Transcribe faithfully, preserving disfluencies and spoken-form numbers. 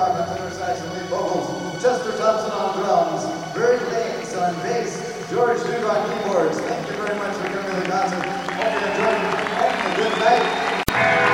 Brown on tenor sax and lead vocals, Chester Thompson on drums, Bert Bates on bass, George Duke on keyboards. Thank you very much for coming to the concert.